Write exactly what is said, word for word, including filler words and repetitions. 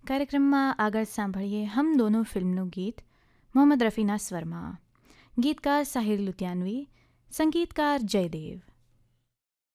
કાર્યક્રમમાં આગળ સાંભળીએ હમ દોનો ફિલ્મનું ગીત મોહમ્મદ રફીના સ્વરમાં. ગીતકાર સાહિર લુધિયાનવી, સંગીતકાર જયદેવ.